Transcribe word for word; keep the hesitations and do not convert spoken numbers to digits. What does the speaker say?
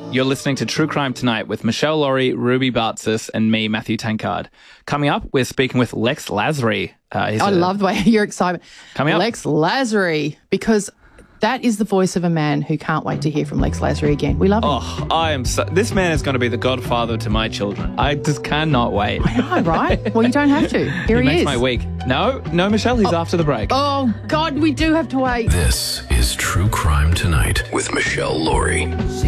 You're listening to True Crime Tonight with Michelle Laurie, Ruby Bartzis, and me, Matthew Tankard. Coming up, we're speaking with Lex Lasry. Uh, I a, love the way you're excited. Coming up. Lex Lasry, because that is the voice of a man who can't wait to hear from Lex Lasry again. We love him. Oh, I am so... This man is going to be the godfather to my children. I just cannot wait. I know, right? Well, you don't have to. Here he, he makes is. my week. No, no, Michelle, he's oh, after the break. Oh, God, we do have to wait. This is True Crime Tonight with Michelle Laurie.